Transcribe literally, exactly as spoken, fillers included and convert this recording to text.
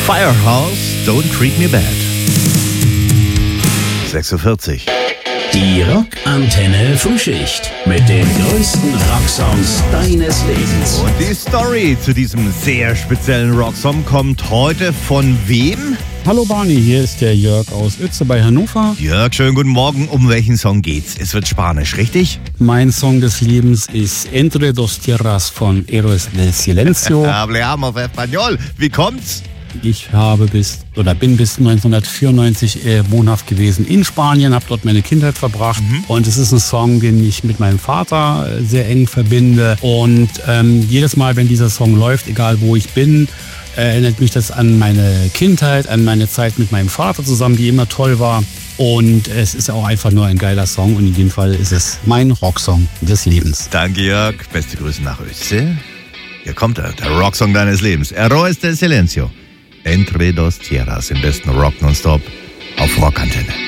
Firehouse, Don't Treat Me Bad. sechs Uhr vierzig. Die Rockantenne Frühschicht mit den größten Rocksongs deines Lebens. Und die Story zu diesem sehr speziellen Rocksong kommt heute von wem? Hallo Barney, hier ist der Jörg aus Uetze bei Hannover. Jörg, schönen guten Morgen. Um welchen Song geht's? Es wird Spanisch, richtig? Mein Song des Lebens ist Entre dos Tierras von Héroes del Silencio. Hablamos español. Wie kommt's? Ich habe bis oder bin bis neunzehnhundertvierundneunzig äh, wohnhaft gewesen in Spanien, habe dort meine Kindheit verbracht. Mhm. Und es ist ein Song, den ich mit meinem Vater äh, sehr eng verbinde. Und ähm, jedes Mal, wenn dieser Song läuft, egal wo ich bin, erinnert mich das an meine Kindheit, an meine Zeit mit meinem Vater zusammen, die immer toll war. Und es ist auch einfach nur ein geiler Song. Und in dem Fall ist es mein Rocksong des Lebens. Danke, Jörg. Beste Grüße nach Uetze. Hier kommt er, der Rocksong deines Lebens. Héroes del Silencio. Entre dos Tierras im besten Rock nonstop auf Rockantenne.